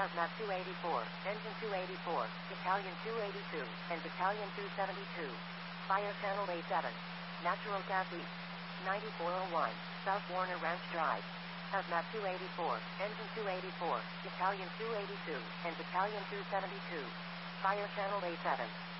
Hazmat 284, Engine 284, Battalion 282, and Battalion 272. Fire Channel A7. Natural Gas East. 9401, South Warner Ranch Drive. Hazmat 284, Engine 284, Battalion 282, and Battalion 272. Fire Channel A7.